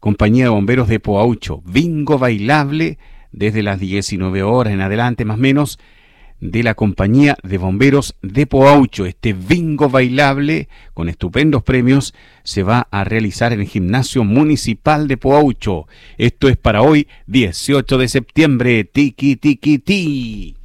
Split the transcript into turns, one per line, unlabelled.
Compañía de Bomberos de Poaucho, bingo bailable desde las 19 horas en adelante, más o menos, de la Compañía de Bomberos de Poaucho. Este bingo bailable con estupendos premios se va a realizar en el Gimnasio Municipal de Poaucho. Esto es para hoy, 18 de septiembre. Tiki, tiki, ti.